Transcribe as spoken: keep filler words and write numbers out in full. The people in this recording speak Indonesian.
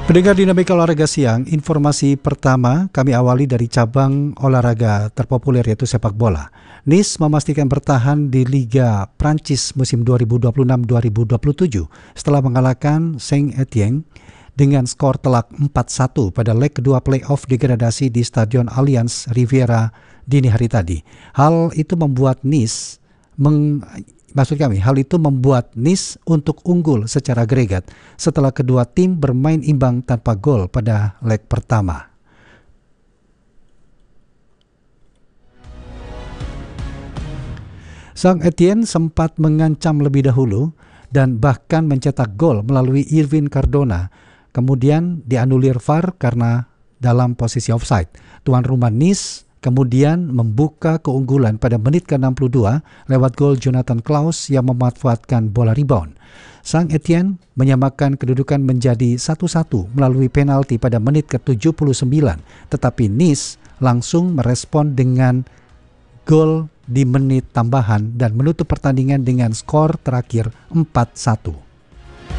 Pendengar Dinamika Olahraga Siang, informasi pertama kami awali dari cabang olahraga terpopuler yaitu sepak bola. Nice memastikan bertahan di Liga Prancis musim dua ribu dua puluh enam dua ribu dua puluh tujuh setelah mengalahkan Saint-Étienne dengan skor telak empat satu pada leg kedua play-off degradasi di Stadion Allianz Riviera dini hari tadi. Hal itu membuat Nice meng Maksud kami, hal itu membuat Nice untuk unggul secara agregat setelah kedua tim bermain imbang tanpa gol pada leg pertama. Saint-Étienne sempat mengancam lebih dahulu dan bahkan mencetak gol melalui Irvin Cardona. Kemudian dianulir V A R karena dalam posisi offside. Tuan rumah Nice kemudian membuka keunggulan pada menit ke enam puluh dua lewat gol Jonathan Klaus yang memanfaatkan bola rebound. Saint-Étienne menyamakan kedudukan menjadi satu satu melalui penalti pada menit ke tujuh puluh sembilan, tetapi Nice langsung merespon dengan gol di menit tambahan dan menutup pertandingan dengan skor terakhir empat satu.